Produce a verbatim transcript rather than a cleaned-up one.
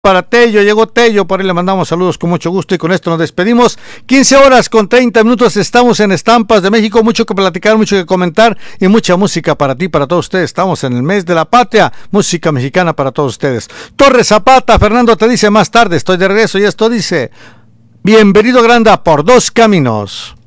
Para Tello, llegó Tello, por ahí le mandamos saludos con mucho gusto y con esto nos despedimos. quince horas con treinta minutos, estamos en Estampas de México, mucho que platicar, mucho que comentar y mucha música para ti, para todos ustedes. Estamos en el mes de la patria, música mexicana para todos ustedes. Torres Zapata, Fernando te dice más tarde, estoy de regreso y esto dice, bienvenido Granda por dos caminos.